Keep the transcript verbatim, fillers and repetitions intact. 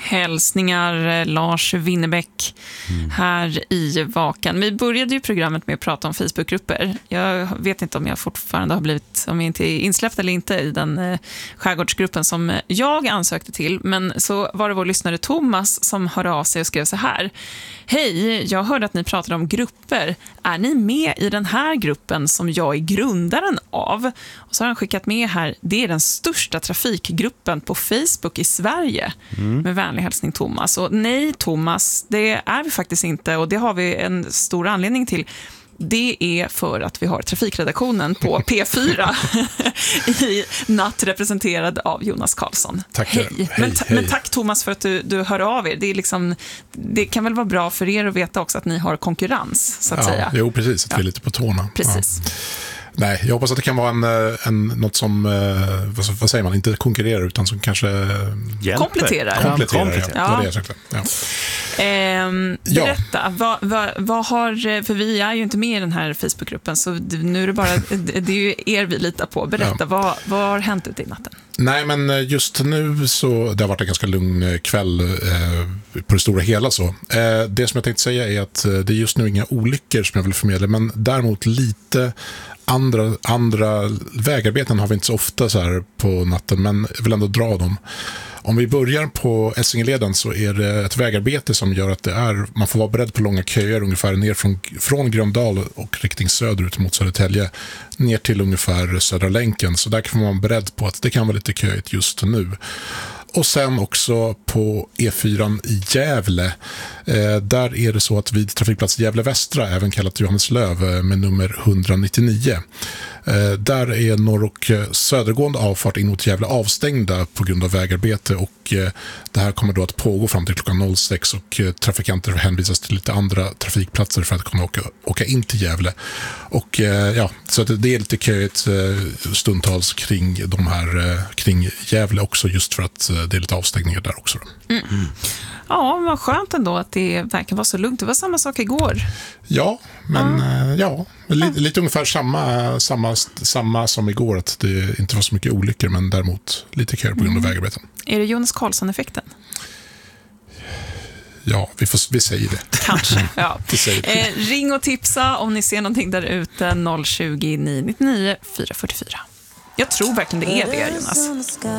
Hälsningar Lars Winnerbäck mm. här i Vaken. Vi började ju programmet med att prata om Facebookgrupper. Jag vet inte om jag fortfarande har blivit, om jag inte är insläppt eller inte i den eh, skärgårdsgruppen som jag ansökte till. Men så var det vår lyssnare Thomas som hörde av sig och skrev så här: Hej, jag hörde att ni pratade om grupper. Är ni med i den här gruppen som jag är grundaren av? Och så har han skickat med här, det är den största trafikgruppen på Facebook i Sverige. Mm. Med vänlig hälsning Thomas. Och nej Thomas, det är vi faktiskt inte, och det har vi en stor anledning till. Det är för att vi har trafikredaktionen på P fyra i natt representerad av Jonas Karlsson. Tack, hej. hej, men, ta- hej. men tack Thomas för att du, du hör av er. Det, är liksom, det kan väl vara bra för er att veta också att ni har konkurrens, så att ja, säga. Jo, precis. Att ja. vi är lite på tårna. Precis. Ja. Nej, jag hoppas att det kan vara en, en, något som, vad, vad säger man, inte konkurrerar utan som kanske hjälper. Kompletterar. Kompletterar, Kompletterar. ja. Ja. Det är det ja. Ehm, berätta, ja. vad, vad, vad har, för vi är ju inte med i den här Facebookgruppen, så nu är det bara, det är ju er vi litar på. Berätta, ja. vad, vad har hänt ute i natten? Nej, men just nu så, det har varit en ganska lugn kväll eh, på det stora hela så. Eh, det som jag tänkte säga är att det är just nu inga olyckor som jag vill förmedla, men däremot lite andra, andra vägarbeten har vi inte så ofta så här på natten, men jag vill ändå dra dem. Om vi börjar på Essingeleden så är det ett vägarbete som gör att det är, man får vara beredd på långa köer ungefär ner från, från Gröndal och riktning söderut mot Södertälje ner till ungefär Södra länken. Så där kan man vara beredd på att det kan vara lite köigt just nu. Och sen också på E fyra i Gävle. Eh, där är det så att vid trafikplats Gävle Västra, även kallat Johanneslöv med nummer etthundranittionio. Eh, där är norr- och södergående avfart in mot Gävle avstängda på grund av vägarbete, och eh, det här kommer då att pågå fram till klockan noll sex, och eh, trafikanter hänvisas till lite andra trafikplatser för att kunna åka, åka in till Gävle. Och eh, ja, så att det är lite köigt eh, stundtals kring de här eh, kring Gävle också, just för att eh, det är lite avstängningar där också. Mm. Mm. Ja, vad skönt ändå att det verkar vara så lugnt. Det var samma sak igår. Ja, men ja, ja lite, ja. lite ungefär samma, samma, samma som igår, att det inte var så mycket olyckor, men däremot lite kör på grund av mm. vägarbeten. Är det Jonas Karlsson-effekten? Ja, vi, får, vi säger det. Kanske, ja. det. Eh, ring och tipsa om ni ser någonting där ute, noll tjugo, nio nittionio, fyra fyrtiofyra. Jag tror verkligen det är det, Jonas.